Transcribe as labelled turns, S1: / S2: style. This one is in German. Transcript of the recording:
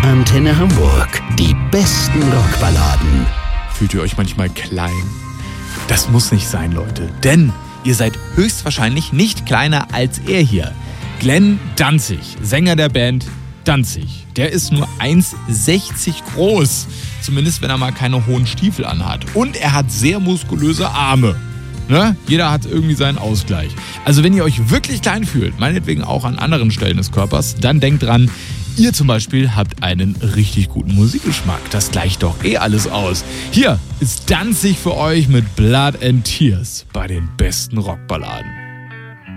S1: Antenne Hamburg. Die besten Rockballaden.
S2: Fühlt ihr euch manchmal klein? Das muss nicht sein, Leute. Denn ihr seid höchstwahrscheinlich nicht kleiner als er hier. Glenn Danzig, Sänger der Band Danzig. Der ist nur 1,60 groß. Zumindest, wenn er mal keine hohen Stiefel anhat. Und er hat sehr muskulöse Arme. Ne? Jeder hat irgendwie seinen Ausgleich. Also wenn ihr euch wirklich klein fühlt, meinetwegen auch an anderen Stellen des Körpers, dann denkt dran, ihr zum Beispiel habt einen richtig guten Musikgeschmack. Das gleicht doch alles aus. Hier ist Danzig für euch mit Blood and Tears bei den besten Rockballaden.